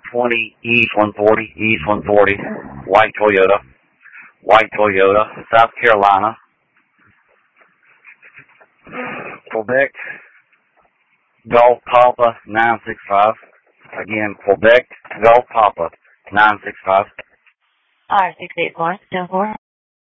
20 East 140, East 140, white Toyota, South Carolina, Quebec, Golf Papa 965. Again, Quebec, Golf Papa 965. R684, 4.